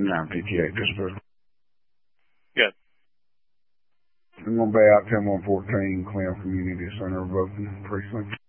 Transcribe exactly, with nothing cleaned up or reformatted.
nine fifty-eight, this is Good. I'm going to be out ten one fourteen, Clem Community Center, voting precinct.